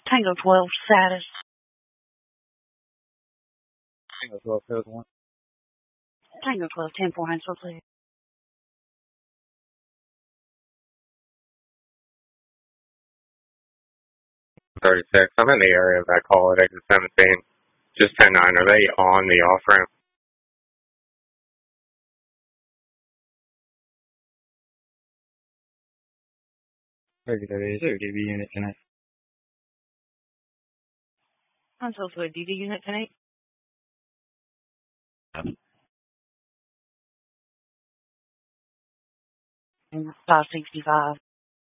Tango 12 status. Tango 12, code 1. Tango 12, 10-4, Hinesville, please. 36. I'm in the area of that call at exit 17. Just 10-9. Are they on the off ramp? Is there a DB unit tonight? Hinesville, please. DD unit tonight. 565.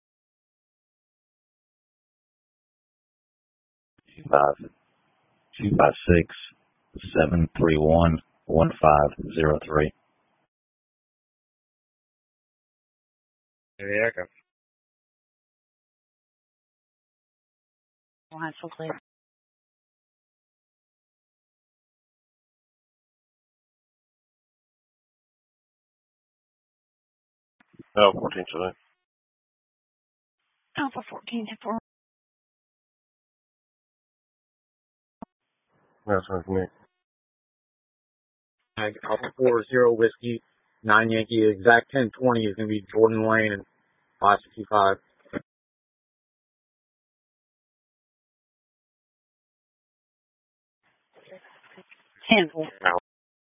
256-731-1503. The echo. Hinesville, please. Oh, 14 today. Alpha 14, 10-4. That's with me. Alpha 40 Whiskey, 9 Yankee, exact 1020 is going to be Jordan Lane and 565. 10-4.